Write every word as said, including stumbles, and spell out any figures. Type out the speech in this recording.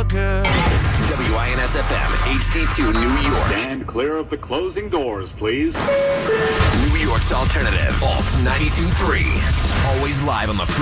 good. W I N S F M, H D two, New York. Stand clear of the closing doors, please. New York's alternative, Alt ninety-two point three. Always live on the free